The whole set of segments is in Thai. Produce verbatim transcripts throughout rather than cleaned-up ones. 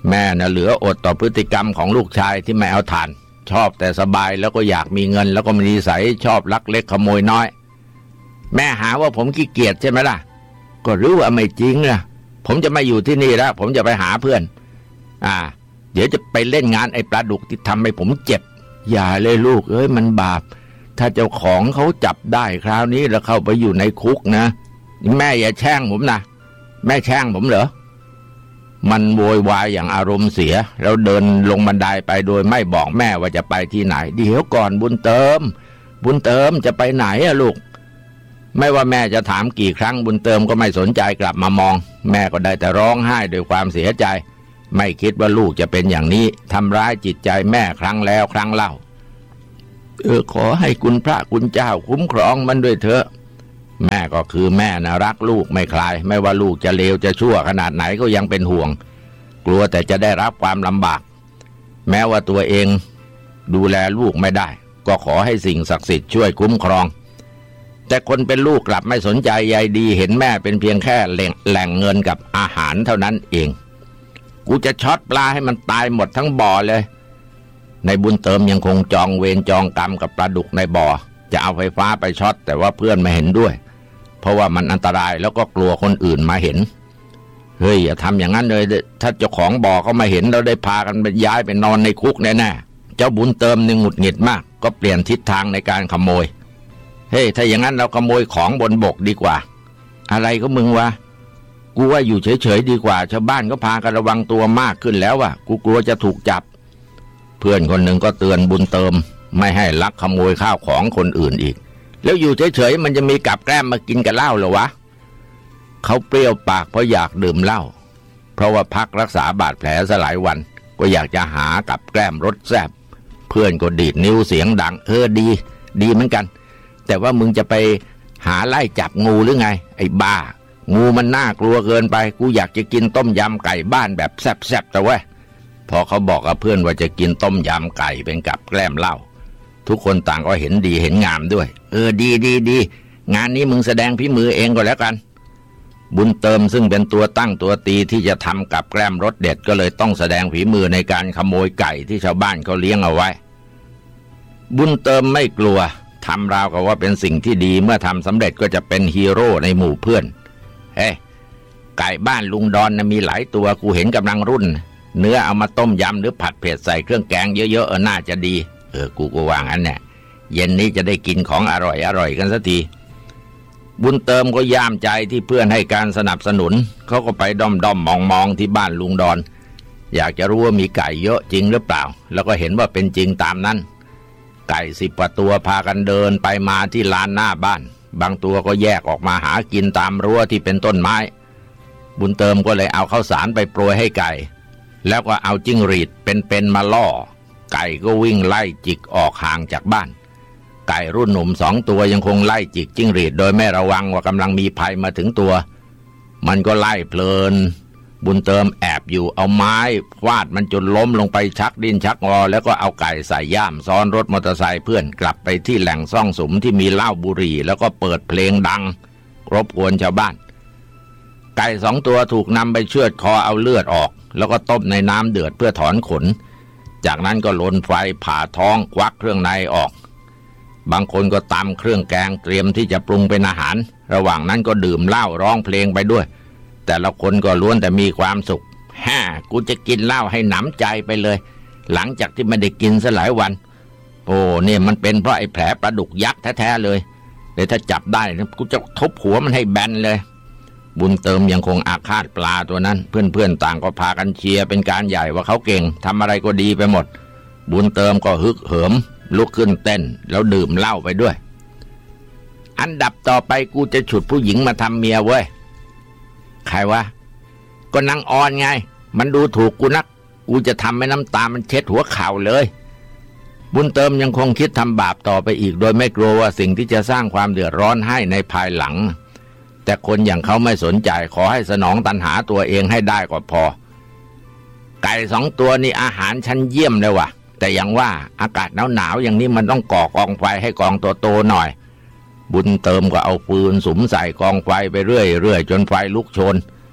แม่น่ะเหลืออดต่อพฤติกรรมของลูกชายที่ไม่เอาทานชอบแต่สบายแล้วก็อยากมีเงินแล้วก็มีนิสัยชอบลักเล็กขโมยน้อยแม่หาว่าผมขี้เกียจใช่ไหมล่ะก็รู้ว่าไม่จริงนะผมจะไม่อยู่ที่นี่แล้วผมจะไปหาเพื่อนอ่าเดี๋ยวจะไปเล่นงานไอ้ปลาดุกที่ทำให้ผมเจ็บอย่าเลยลูกเอ้ยมันบาปถ้าเจ้าของเขาจับได้คราวนี้แล้วเข้าไปอยู่ในคุกนะแม่อย่าแช่งผมนะแม่แช่งผมเหรอมันโวยวายอย่างอารมณ์เสียแล้วเดินลงบันไดไปโดยไม่บอกแม่ว่าจะไปที่ไหนเดี๋ยวก่อนบุญเติมบุญเติมจะไปไหนอะลูกไม่ว่าแม่จะถามกี่ครั้งบุญเติมก็ไม่สนใจกลับมามองแม่ก็ได้แต่ร้องไห้ด้วยความเสียใจไม่คิดว่าลูกจะเป็นอย่างนี้ทำร้ายจิตใจแม่ครั้งแล้วครั้งเล่าเออขอให้คุณพระคุณเจ้าคุ้มครองมันด้วยเถอะแม่ก็คือแม่นะรักลูกไม่คลายไม่ว่าลูกจะเลวจะชั่วขนาดไหนก็ยังเป็นห่วงกลัวแต่จะได้รับความลำบากแม้ว่าตัวเองดูแลลูกไม่ได้ก็ขอให้สิ่งศักดิ์สิทธิ์ช่วยคุ้มครองแต่คนเป็นลูกกลับไม่สนใจใยดีเห็นแม่เป็นเพียงแค่แหล่งแหล่งเงินกับอาหารเท่านั้นเองกูจะช็อตปลาให้มันตายหมดทั้งบ่อเลยในบุญเติมยังคงจองเวรจองกรรมกับปลาดุกในบ่อจะเอาไฟฟ้าไปช็อตแต่ว่าเพื่อนไม่เห็นด้วยเพราะว่ามันอันตรายแล้วก็กลัวคนอื่นมาเห็นเฮ้ยอย่าทำอย่างนั้นเลยถ้าเจ้าของบ่อเขามาเห็นเราได้พากันไปย้ายไปนอนในคุกแน่ๆเจ้าบุญเติมนี่หงุดหงิดมากก็เปลี่ยนทิศทางในการขโมยเฮ้ยถ้าอย่างนั้นเราขโมยของบนบกดีกว่าอะไรก็มึงวะกูว่าอยู่เฉยๆดีกว่าชาวบ้านก็พากันระวังตัวมากขึ้นแล้วว่ะกูกลัวจะถูกจับเพื่อนคนหนึ่งก็เตือนบุญเติมไม่ให้ลักขโมยข้าวของคนอื่นอีกแล้วอยู่เฉยๆมันจะมีกับแกล้มมากินกับเหล้าเหรอวะเขาเปรี้ยวปากเพราะอยากดื่มเหล้าเพราะว่าพักรักษาบาดแผลสลายวันก็อยากจะหากับแกล้มรสแซ่บเพื่อนก็ดีดนิ้วเสียงดังเออดีดีเหมือนกันแต่ว่ามึงจะไปหาไล่จับงูหรือไงไอ้บ้างูมันน่ากลัวเกินไปกูอยากจะกินต้มยำไก่บ้านแบบแซ่บๆแต่ว่าพอเขาบอกกับเพื่อนว่าจะกินต้มยำไก่เป็นกับแกล้มเหล้าทุกคนต่างก็เห็นดีเห็นงามด้วยเออดีดีดีงานนี้มึงแสดงฝีมือเองก็แล้วกันบุญเติมซึ่งเป็นตัวตั้งตัวตีที่จะทำกับแกล้มรสเด็ดก็เลยต้องแสดงฝีมือในการขโมยไก่ที่ชาวบ้านเขาเลี้ยงเอาไว้บุญเติมไม่กลัวทำราวกับว่าเป็นสิ่งที่ดีเมื่อทำสำเร็จก็จะเป็นฮีโร่ในหมู่เพื่อนเฮ้ไก่บ้านลุงดอนนะมีหลายตัวกูเห็นกำลังรุ่นเนื้อเอามาต้มยำหรือผัดเผ็ดใส่เครื่องแกงเยอะๆเออน่าจะดีเออกูก็ว่างั้นแหละเย็นนี้จะได้กินของอร่อยอร่อยกันสักทีบุญเติมก็ย่ามใจที่เพื่อนให้การสนับสนุนเขาก็ไปด้อมด้อมมองมองที่บ้านลุงดอนอยากจะรู้ว่ามีไก่เยอะจริงหรือเปล่าแล้วก็เห็นว่าเป็นจริงตามนั้นไก่สิบกว่าตัวพากันเดินไปมาที่ลานหน้าบ้านบางตัวก็แยกออกมาหากินตามรั้วที่เป็นต้นไม้บุญเติมก็เลยเอาข้าวสารไปโปรยให้ไก่แล้วก็เอาจิ้งหรีดเป็นๆมาล่อไก่ก็วิ่งไล่จิกออกห่างจากบ้านไก่รุ่นหนุ่มสองตัวยังคงไล่จิกจิ้งหรีดโดยไม่ระวังว่ากำลังมีภัยมาถึงตัวมันก็ไล่เพลินบุญเติมแอบอยู่เอาไม้ฟาดมันจนล้มลงไปชักดิ้นชักงอแล้วก็เอาไก่ใส่ย่ามซ้อนรถมอเตอร์ไซค์เพื่อนกลับไปที่แหล่งซ่องสุมที่มีเหล้าบุหรี่แล้วก็เปิดเพลงดังรบกวนชาวบ้านไก่สองตัวถูกนำไปเชือดคอเอาเลือดออกแล้วก็ต้มในน้ำเดือดเพื่อถอนขนจากนั้นก็ลนไฟผ่าท้องควักเครื่องในออกบางคนก็ตำเครื่องแกงเตรียมที่จะปรุงเป็นอาหารระหว่างนั้นก็ดื่มเหล้าร้องเพลงไปด้วยแต่ละคนก็ล้วนแต่มีความสุขฮ่ากูจะกินเหล้าให้หนำใจไปเลยหลังจากที่ไม่ได้กินซะหลายวันโอ้เนี่ยมันเป็นเพราะไอ้แผลปลาดุกยักษ์แท้ๆเลยเดี๋ยวถ้าจับได้กูจะทุบหัวมันให้แบนเลยบุญเติมยังคงอาฆาตปลาตัวนั้นเพื่อนๆต่างก็พากันเชียร์เป็นการใหญ่ว่าเขาเก่งทำอะไรก็ดีไปหมดบุญเติมก็ฮึกเหิมลุกขึ้นเต้นแล้วดื่มเหล้าไปด้วยอันดับต่อไปกูจะฉุดผู้หญิงมาทำเมียเว้ยใครวะก็นางออนไงมันดูถูกกูนักกูจะทำให้น้ำตามันเช็ดหัวเข่าเลยบุญเติมยังคงคิดทำบาปต่อไปอีกโดยไม่กลัวว่าสิ่งที่จะสร้างความเดือดร้อนให้ในภายหลังแต่คนอย่างเขาไม่สนใจขอให้สนองตัณหาตัวเองให้ได้ก็พอไก่สองตัวนี่อาหารชั้นเยี่ยมเลยว่ะแต่อย่างว่าอากาศหนาวๆอย่างนี้มันต้องก่อกองไฟให้กองตัวโตหน่อยบุญเติมก็เอาปืนสุมใส่กองไฟไปเรื่อยๆจนไฟลุกโชน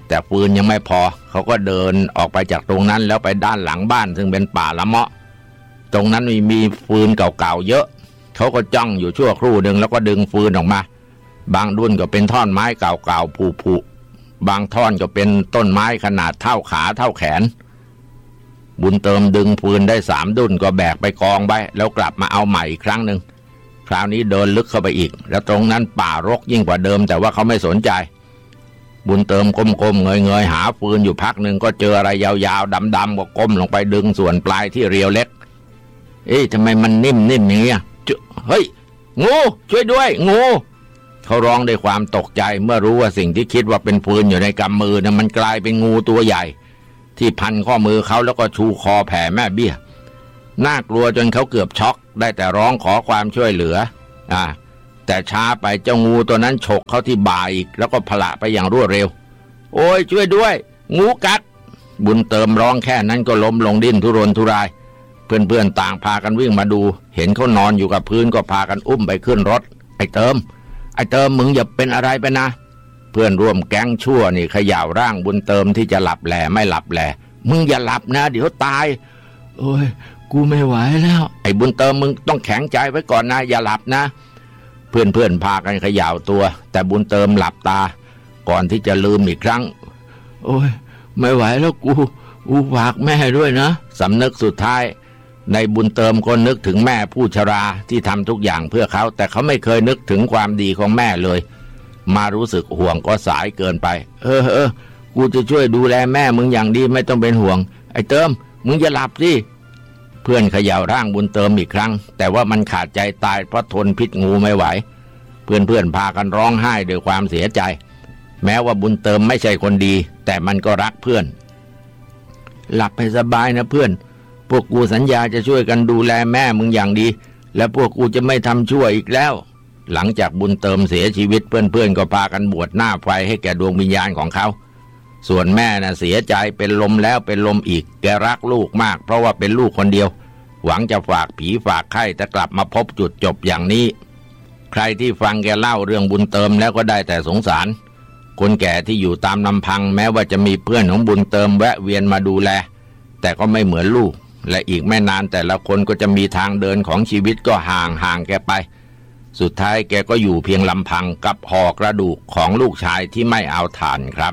แต่ฟืนยังไม่พอเขาก็เดินออกไปจากตรงนั้นแล้วไปด้านหลังบ้านซึ่งเป็นป่าละเมาะตรงนั้นมีมีฟืนเก่าๆเยอะเขาก็จ้องอยู่ชั่วครู่หนึ่งแล้วก็ดึงฟืนออกมาบางดุนก็เป็นท่อนไม้เก่าๆผุๆบางท่อนก็เป็นต้นไม้ขนาดเท่าขาเท่าแขนบุญเติมดึงฟืนได้สามดุนก็แบกไปกองไว้แล้วกลับมาเอาใหม่อีกครั้งหนึ่งคราวนี้เดินลึกเข้าไปอีกแล้วตรงนั้นป่ารกยิ่งกว่าเดิมแต่ว่าเขาไม่สนใจบุญเติมก้มๆเงยๆหาฟืนอยู่พักหนึ่งก็เจออะไรยาวๆดำๆก็ก้มลงไปดึงส่วนปลายที่เรียวเล็กเอ๊ะทำไมมันนิ่มๆอย่างนี้เฮ้ยงูช่วยด้วยงูเขาร้องด้วยความตกใจเมื่อรู้ว่าสิ่งที่คิดว่าเป็นฟืนอยู่ในกำมือนั้นมันกลายเป็นงูตัวใหญ่ที่พันข้อมือเขาแล้วก็ชูคอแผ่แม่เบี้ยน่ากลัวจนเขาเกือบช็อกได้แต่ร้องขอความช่วยเหลืออ่าแต่ช้าไปเจ้างูตัวนั้นฉกเข้าที่บ่าอีกแล้วก็ผละไปอย่างรวดเร็วโอ้ยช่วยด้วยงูกัดบุญเติมร้องแค่นั้นก็ล้มลงดิ้นทุรนทุรายเพื่อนๆต่างพากันวิ่งมาดูเห็นเขานอนอยู่กับพื้นก็พากันอุ้มไปขึ้นรถไอ้เติมไอ้เติมมึงอย่าเป็นอะไรไปนะเพื่อนร่วมแก๊งชั่วนี่เขย่าร่างบุญเติมที่จะหลับแหล่ไม่หลับแหล่มึงอย่าหลับนะเดี๋ยวตายโอ้ยกูไม่ไหวแล้วไอ้บุญเติมมึงต้องแข็งใจไว้ก่อนนะอย่าหลับนะเพื่อนเพื่อนพากันเขย่าตัวแต่บุญเติมหลับตาก่อนที่จะลืมอีกครั้งโอ้ยไม่ไหวแล้วกูกูฝากแม่ด้วยนะสำนึกสุดท้ายในบุญเติมก็นึกถึงแม่ผู้ชราที่ทำทุกอย่างเพื่อเขาแต่เขาไม่เคยนึกถึงความดีของแม่เลยมารู้สึกห่วงก็สายเกินไปเออเออกูจะช่วยดูแลแม่มึงอย่างดีไม่ต้องเป็นห่วงไอ้เติมมึงอย่าหลับสิเพื่อนเขย่าร่างบุญเติมอีกครั้งแต่ว่ามันขาดใจตายเพราะทนพิษงูไม่ไหวเพื่อนเพื่อนพากันร้องไห้ด้วยความเสียใจแม้ว่าบุญเติมไม่ใช่คนดีแต่มันก็รักเพื่อนหลับให้สบายนะเพื่อนพวกกูสัญญาจะช่วยกันดูแลแม่มึงอย่างดีและพวกกูจะไม่ทำชั่วอีกแล้วหลังจากบุญเติมเสียชีวิตเพื่อนๆก็พากันบวชหน้าไฟให้แก่ดวงวิญญาณของเขาส่วนแม่น่ะเสียใจเป็นลมแล้วเป็นลมอีกแกรักลูกมากเพราะว่าเป็นลูกคนเดียวหวังจะฝากผีฝากไข้แต่กลับมาพบจุดจบอย่างนี้ใครที่ฟังแกเล่าเรื่องบุญเติมแล้วก็ได้แต่สงสารคนแก่ที่อยู่ตามลำพังแม้ว่าจะมีเพื่อนของบุญเติมแวะเวียนมาดูแลแต่ก็ไม่เหมือนลูกและอีกไม่นานแต่ละคนก็จะมีทางเดินของชีวิตก็ห่างห่างแกไปสุดท้ายแกก็อยู่เพียงลำพังกับห่อกระดูกของลูกชายที่ไม่เอาถ่านครับ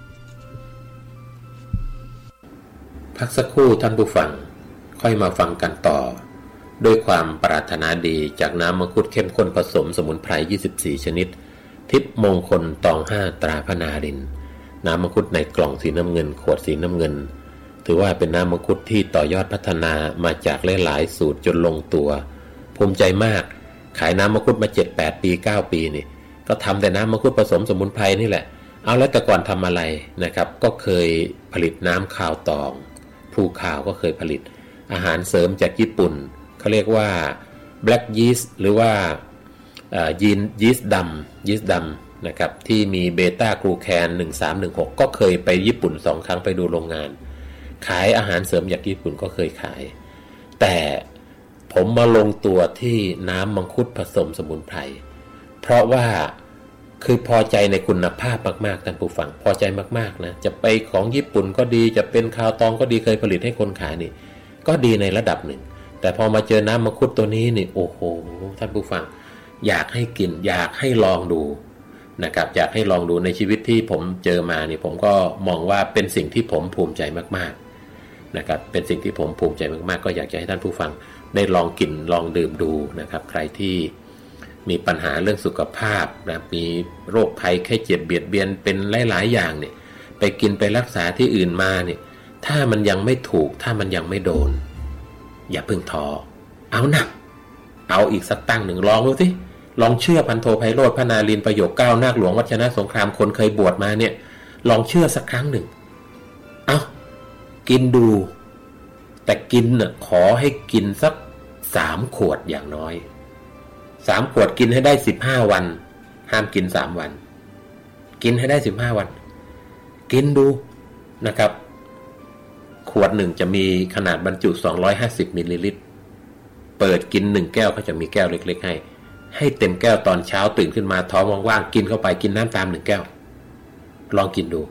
พักสักครู่ท่านผู้ฟังค่อยมาฟังกันต่อด้วยความปรารถนาดีจากน้ำมังคุดเข้มข้นผสมสมุนไพรยี่สิบสี่ชนิดทิพย์มงคลตองห้าตราพนารินน้ำมังคุดในกล่องสีน้ำเงินขวดสีน้ำเงินถือว่าเป็นน้ำมังคุดที่ต่อยอดพัฒนามาจากหลายๆสูตรจนลงตัวภูมิใจมากขายน้ำมังคุดมา เจ็ดแปด ปีเก้าปีนี่ก็ทำแต่น้ำมังคุดผสมสมุนไพรนี่แหละเอาแล้วแต่ก่อนทำอะไรนะครับก็เคยผลิตน้ำข้าวตองภูข้าวก็เคยผลิตอาหารเสริมจากญี่ปุ่นเขาเรียกว่า black yeast หรือว่ายีนยีสต์ดำยีสต์ดำนะครับที่มีเบต้ากลูแคนหนึ่งสามหนึ่งหกก็เคยไปญี่ปุ่นสองครั้งไปดูโรงงานขายอาหารเสริมจากญี่ปุ่นก็เคยขายแต่ผมมาลงตัวที่น้ำมังคุดผสมสมุนไพรเพราะว่าคือพอใจในคุณภาพมากๆท่านผู้ฟังพอใจมากๆนะจะไปของญี่ปุ่นก็ดีจะเป็นข้าวตองก็ดีเคยผลิตให้คนขายนี่ก็ดีในระดับหนึ่งแต่พอมาเจอน้ำมังคุดตัวนี้นี่โอ้โหท่านผู้ฟังอยากให้กินอยากให้ลองดูนะครับอยากให้ลองดูในชีวิตที่ผมเจอมานี่ผมก็มองว่าเป็นสิ่งที่ผมภูมิใจมากๆนะครับเป็นสิ่งที่ผมภูมิใจมากๆก็อยากจะให้ท่านผู้ฟังได้ลองกินลองดื่มดูนะครับใครที่มีปัญหาเรื่องสุขภาพนะมีโรคภัยไข้เจ็บเบียดเบียนเป็นหลายๆอย่างเนี่ยไปกินไปรักษาที่อื่นมาเนี่ยถ้ามันยังไม่ถูกถ้ามันยังไม่โดนอย่าเพิ่งท้อเอานะเอาอีกสักตั้งหนึ่งลองดูสิลองเชื่อพันโทไพโรจน์พนารินประโยคเก้านาคหลวงวัชนะสงครามคนเคยบวชมาเนี่ยลองเชื่อสักครั้งหนึ่งเอากินดูแต่กินน่ะขอให้กินสักสามขวดอย่างน้อยสามขวดกินให้ได้สิบห้าวันห้ามกินสามวันกินให้ได้สิบห้าวันกินดูนะครับขวดหนึ่งจะมีขนาดบรรจุสองร้อยห้าสิบมิลลิลิตรเปิดกินหนึ่งแก้วก็จะมีแก้วเล็กๆให้ให้เต็มแก้วตอนเช้าตื่นขึ้นมาท้องว่างๆกินเข้าไปกินน้ำตามหนึ่งแก้วลองกินดู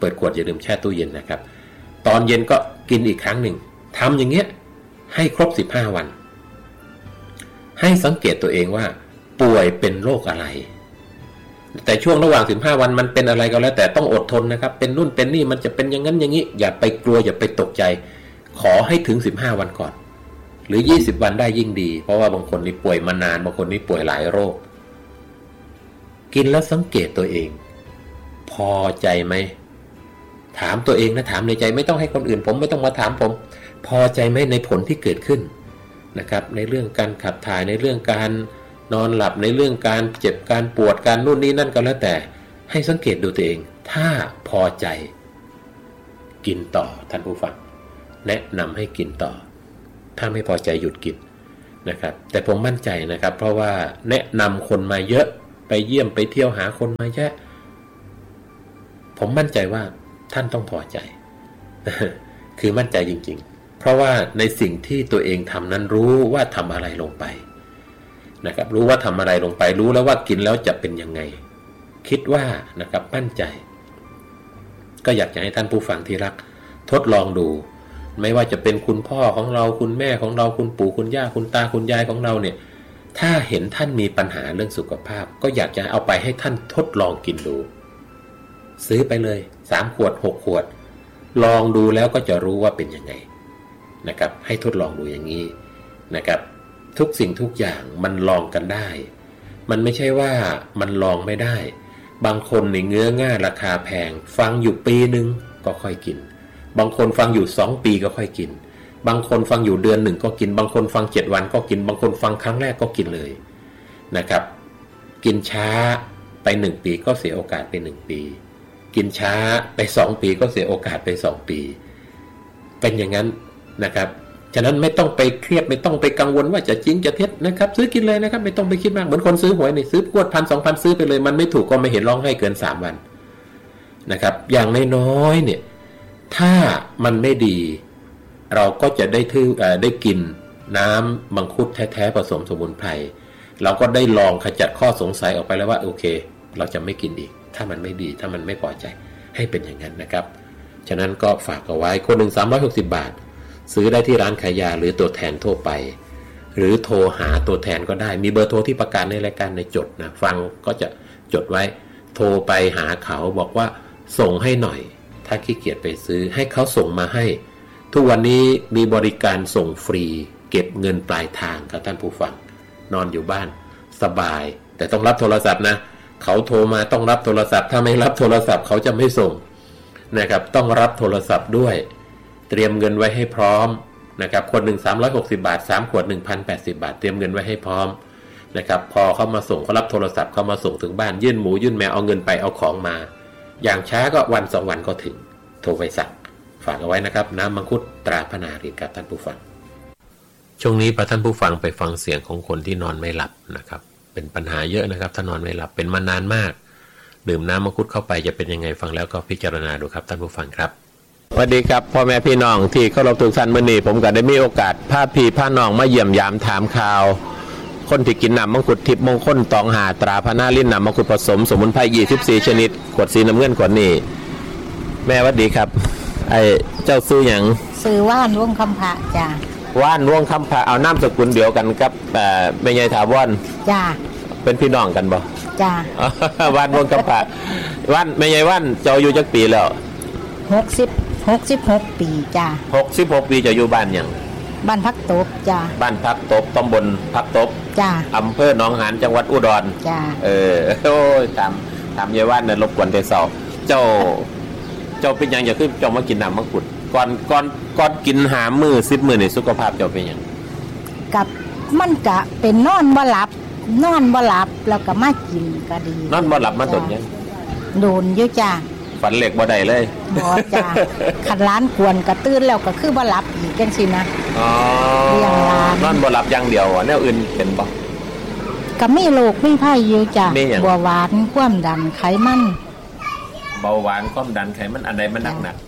เปิดขวดอย่าลืมแช่ตู้เย็นนะครับตอนเย็นก็กินอีกครั้งหนึ่งทำอย่างเงี้ยให้ครบสิบห้าวันให้สังเกตตัวเองว่าป่วยเป็นโรคอะไรแต่ช่วงระหว่างสิบห้าวันมันเป็นอะไรก็แล้วแต่ต้องอดทนนะครับเป็นนู่นเป็นนี่มันจะเป็นอย่างนั้นอย่างนี้อย่าไปกลัวอย่าไปตกใจขอให้ถึงสิบห้าวันก่อนหรือยี่สิบวันได้ยิ่งดีเพราะว่าบางคนนี่ป่วยมานานบางคนนี่ป่วยหลายโรคกินแล้วสังเกตตัวเองพอใจไหมถามตัวเองนะถามในใจไม่ต้องให้คนอื่นผมไม่ต้องมาถามผมพอใจไหมในผลที่เกิดขึ้นนะครับในเรื่องการขับถ่ายในเรื่องการนอนหลับในเรื่องการเจ็บการปวดการนู่นนี่นั่นก็แล้วแต่ให้สังเกตดูตัวเองถ้าพอใจกินต่อท่านผู้ฟังแนะนำให้กินต่อถ้าไม่พอใจหยุดกินนะครับแต่ผมมั่นใจนะครับเพราะว่าแนะนำคนมาเยอะไปเยี่ยมไปเที่ยวหาคนมาเยอะผมมั่นใจว่าท่านต้องพอใจ คือมั่นใจจริงๆเพราะว่าในสิ่งที่ตัวเองทำนั้นรู้ว่าทำอะไรลงไปนะครับรู้ว่าทำอะไรลงไปรู้แล้วว่ากินแล้วจะเป็นยังไงคิดว่านะครับมั่นใจก็อยากจะให้ท่านผู้ฟังที่รักทดลองดูไม่ว่าจะเป็นคุณพ่อของเราคุณแม่ของเราคุณปู่คุณย่าคุณตาคุณยายของเราเนี่ยถ้าเห็นท่านมีปัญหาเรื่องสุขภาพก็อยากจะเอาไปให้ท่านทดลองกินดูซื้อไปเลยสามขวดหกขวดลองดูแล้วก็จะรู้ว่าเป็นยังไงนะครับให้ทดลองดูอย่างนี้นะครับทุกสิ่งทุกอย่างมันลองกันได้มันไม่ใช่ว่ามันลองไม่ได้บางคนในเงื้อง่าราคาแพงฟังอยู่ปีนึงก็ค่อยกินบางคนฟังอยู่สองปีก็ค่อยกินบางคนฟังอยู่เดือนหนึ่งก็กินบางคนฟังเจ็ดวันก็กินบางคนฟังครั้งแรกก็กินเลยนะครับกินช้าไปหนึ่งปีก็เสียโอกาสไปหนึ่งปีกินช้าไปสองปีก็เสียโอกาสไปสองปีเป็นอย่างนั้นนะครับฉะนั้นไม่ต้องไปเครียดไม่ต้องไปกังวลว่าจะจริงจะเท็จนะครับซื้อกินเลยนะครับไม่ต้องไปคิดมากเหมือนคนซื้อหวยนี่ซื้อขวดพันสองพันซื้อไปเลยมันไม่ถูกก็ไม่เห็นร้องไห้เกินสามวันนะครับอย่างน้อยๆเนี่ยถ้ามันไม่ดีเราก็จะได้ถือได้กินน้ำมังคุดแท้ๆผสมสมุนไพรเราก็ได้ลองขจัดข้อสงสัยออกไปแล้วว่าโอเคเราจะไม่กินอีกถ้ามันไม่ดีถ้ามันไม่พอใจให้เป็นอย่างนั้นนะครับฉะนั้นก็ฝากเอาไว้คนหนึ่งสามร้อยหกสิบบาทซื้อได้ที่ร้านขายยาหรือตัวแทนทั่วไปหรือโทรหาตัวแทนก็ได้มีเบอร์โทรที่ประกาศในรายการในจดนะฟังก็จะจดไว้โทรไปหาเขาบอกว่าส่งให้หน่อยถ้าขี้เกียจไปซื้อให้เขาส่งมาให้ทุกวันนี้มีบริการส่งฟรีเก็บเงินปลายทางครับท่านผู้ฟังนอนอยู่บ้านสบายแต่ต้องรับโทรศัพท์นะเขาโทรมาต้องรับโทรศัพท์ถ้าไม่รับโทรศัพท์เขาจะไม่ส่งนะครับต้องรับโทรศัพท์ด้วยเตรียมเงินไว้ให้พร้อมนะครับคนหนึ่งสามร้อยหกสิบบาทสามขวด หนึ่งพันแปดสิบบาทเตรียมเงินไว้ให้พร้อมนะครับพอเขามาส่งเขารับโทรศัพท์เขามาส่งถึงบ้านยื่นหมูยื่นแมวเอาเงินไปเอาของมาอย่างช้าก็วันสองวันก็ถึงโทรไปสั่งฝากเอาไว้นะครับน้ำมังคุดตราพนารีกับท่านผู้ฟังช่วงนี้พอท่านผู้ฟังไปฟังเสียงของคนที่นอนไม่หลับนะครับเป็นปัญหาเยอะนะครับถ้านอนไม่หลับเป็นมานานมากดื่มน้ำมังคุดเข้าไปจะเป็นยังไงฟังแล้วก็พิจารณาดูครับท่านผู้ฟังครับสวัสดีครับพ่อแม่พี่น้องที่เคารพทุกท่านมื้อนี้ผมก็ได้มีโอกาสพาพี่พาน้องมาเยี่ยมยามถามข่าวคนที่กินน้ำมังคุดทิพย์มงคลตองหาตราพนาลิ้นน้ำมังคุดผสมสมุนไพรยี่สิบสี่ชนิดขวดสีน้ำเงินขวดนี้แม่สวัสดีครับไอ้เจ้าซื้อหยังซื้อว่านวงคำพะจ้าว่านวงคำพะเอานามสกุลเดียวกันกับเอ่อแม่ใหญ่ถาวรจ้าเป็นพี่น้องกันบ่จ้าว่านวงคำพะว่านแม่ใหญ่ว่านเจ้าอยู่จักปีแล้วหกสิบ หกสิบหกปีจ้าหกสิบหกปีจะอยู่บ้านหยังบ้านพักตบจ้าบ้านพักตบตำบลพักตบจ้าอำเภอหนองหานจังหวัดอุดรจ้าเออโอ้ยตามตามยายว่านน่ะรบกวนแต่เช้าเจ้าเจ้าเป็นหยังอย่าขึ้นเจ้ามากินน้ำมังคุดก่อนก่อนก่อนกินหามื้อสิบมื้อนี่สุขภาพเจ้าเป็นหยังกับมันก็เป็นนอนบ่หลับนอนบ่หลับแล้วก็มากินก็ดีนอนบ่หลับมาโดนยังโดนอยู่จ้าฝันเหล็กบ่ได้เลยบ่จ้าขัดร้านกวนก็ตื่นแล้วก็คือบ่หลับอีกจังซี่นะอ๋อเรื่องร้านนอนบ่หลับอย่างเดียวแนวอื่นเป็นบ่ก็มีโรคมีภัยอยู่จ้าเบาหวานความดันไขมันเบาหวานความดันไขมันอันใดมันหนัก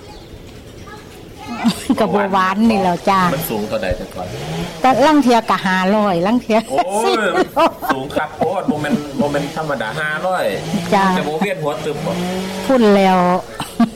ๆก็เบาหวานนี่แหละจ้ามันสูงเท่าใดแต่ก่อนแต่ลังเทียก็ห้าร้อยลังเทียโอ้ยสูงครับโพดบ่แม่นบ่แม่นธรรมดาห้าร้อยจ้าจะบ่เวียนหัวตึบบ่พุ่นแล้ว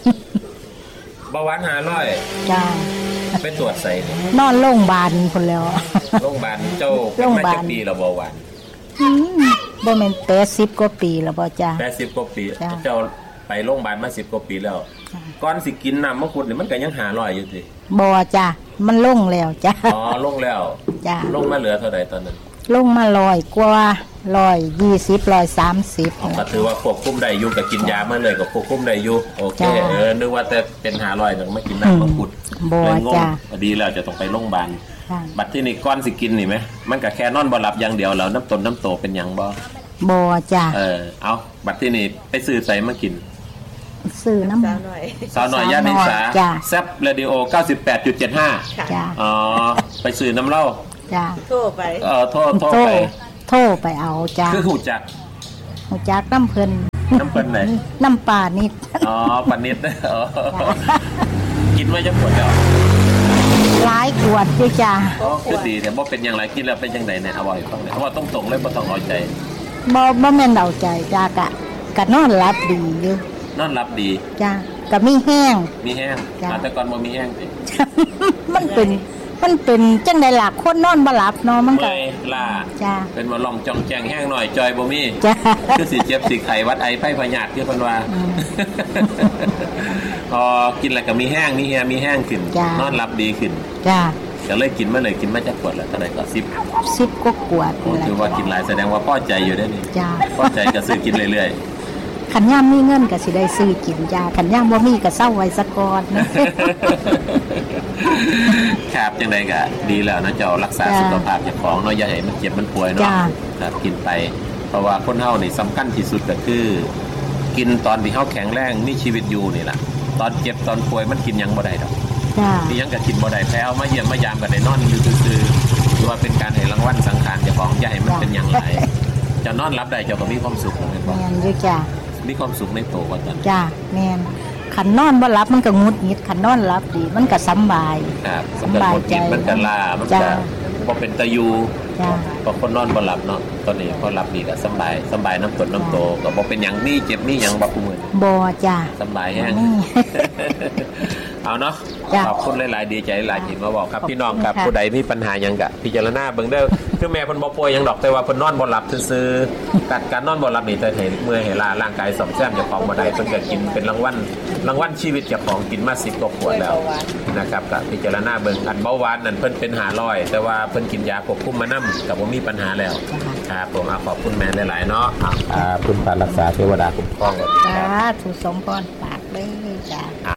เบาหวานห้าร้อยจ้าไปตรวจใส่นอนโรงพยาบาลคนแล้วโรงพยาบาลเจ้าโรงพยาบาลเป็นมาจากปีแล้วเบาหวานอืมบ่แม่นแปดสิบกว่าปีแล้วบ่จ้าแปดสิบกว่าปีจ้ะเจ้าไปโรงพยาบาลมาสิบกว่าปีแล้วจ้ะก่อนสิกินน้ำมังคุดนี่มันก็ยังห้าร้อยอยู่สิบ่จ้ามันลงแล้วจ้าอ๋อลงแล้วจ้าลงมาเหลือเท่าไหร่ตอนนั้นลงมาลอยกว่าร้อยยี่สิบร้อยสามสิบก็ถือว่าควบคุมได้อยู่กับกินยามาเลยก็ควบคุมได้อยู่โอเคจ้ะเออนึกว่าแต่เป็นห้าร้อยแต่ไม่กินน้ำมังคุดบ่เลยงงจ้ะดีแล้วจะต้องไปโรงพยาบาลจ้าบัดที่นี่ก้อนสิกินนี่ไหมมันก็แค่นอนบ่หลับอย่างเดียวแล้วน้ำตนน้ำโตเป็นหยังบ่บ่จ้าเออเอาบัดที่นี่ไปซื้อใส่มากินซื้อน้ำสาวหน่อยสาวหน่อยย่านนิสาจ้ะแซบเรดิโอ เก้าสิบแปดจุดเจ็ดห้าจ้าอ๋อไปซื้อน้ำเหล้าจ้าโทรไปเออโทษโทษโทรไปโทรไปเอาจ้าคือหูจักหูจักน้ำเพิ่นน้ำเพิ่นไหนน้ำปลานิดอ๋อปันนิดอ๋อกินไว้จะปวดแล้วหลายขวดด้วยจ้าอ๋อคือดีแต่ว่าเป็นอย่างไรกินแล้วเป็นยังไงเนี่ยเอาไว้ฟังเลยเอาว่าต้องตรงๆเลยบ่ต้องเอาใจบ่บ่แม่นเอาใจจ้ากะกะนอนหลับดีอยู่นอนรับดีจ้าก็มีแห้งมีแห้งจ้ะอ่าแต่ก่อนบ่มีแห้งสิมันเป็นมันเป็นจังได๋ล่ะคนนอนบ่หลับเนาะมันก็เมื่อยล้าจ้าเป็นว่าลองจองแจงแห้งหน่อยจอยบ่มีจ้าคือสิเจ็บสิไข้วัดไอไข้พยาธิคือเพิ่นว่าอืมพอกินแล้วก็มีแห้งมีแฮมีแห้งขึ้นจ้ะนอนหลับดีขึ้นจ้าก็เลยกินมาเลยกินมาจากขวดแล้วเท่าไหร่ก็สิบสิบกว่าขวดโอ้นี่แหละถือว่ากินหลายแสดงว่าพอใจอยู่ได้อนี่จ้าพอใจก็ซื้อกินเรื่อยขันย่ามมีเงินก็สิได้ซื้อกินจ้าขันย่ามบ่มีก็เศร้าไว้ซะก่อนๆ ครับจังใดก็ดีแล้วนะเจ้ารักษาจ้ะสุขภาพเจ้าของเนาะอย่าให้มันเจ็บมันป่วยเนาะจ้ะครับกินไป เพราะว่าคนเฮานี่สำคัญที่สุดก็คือ กินตอนที่เฮาแข็งแรงมีชีวิตอยู่นี่ล่ะตอนเจ็บตอนป่วยมันกินหยังบ่ได้ดอกจ้าที่ยังก็กินบ่ได้แพ้เอามาเยี่ยมมายามก็ได้นอนอยู่ซื่อๆหรือว่าเป็นการให้รางวัลสังขารเจ้าของอย่าให้มันเป็นหยังหลายจะนอนรับได้เจ้าก็มีความสุขแม่นบ่แม่นอยู่จ้ามีความสุขในตัวว่าตอนจ้าแม่นขันนอนบ่หลับมันก็งุดหงิดขันนอนหลับดีมันก็สำบายครับสำบายใจมันก็ลามันจ้ะก็บ่เป็นตะยูจ้าพอคนนอนบ่หลับเนาะตอนนี้พอหลับดีก็สำบายสำบายน้ำตนน้ำโตก็บ่เป็นหยังมีเจ็บมีหยังบ่คุมื้อบ่จ้าสำบายแฮงนี่เอาเนาะจ้ะขอบคุณหลายๆดีใจหลายๆที่มาบอกครับขอบคุณพี่น้องครับค่ะผู้ใดมีปัญหาหยังก็พิจารณาเบิ่งเด้อคือแม่เพิ่นบ่ป่วยหยังดอกแต่ว่าเพิ่นนอนบ่หลับซื่อๆการการนอนบ่หลับนี่จะเห็นเมื่อยให้ล้าร่างกายซ่อมแซมเจ้าของบ่ได้เพิ่นก็กินเป็นรางวัลรางวัลชีวิตเจ้าของกินมาสิบกว่าขวดแล้วนะครับก็พิจารณาเบิ่งอันเบาหวานนั่นเพิ่นเป็นห้าร้อยแต่ว่าเพิ่นกินยาควบคุมมานํก็บ่มีปัญหาแล้วครับผมอ่ะขอบคุณแม่หลายๆเนาะอ่าคุณพารักษาเทวดาคุ้มครองจ้าถูกสมพรปากเลยจ้าอ่ะ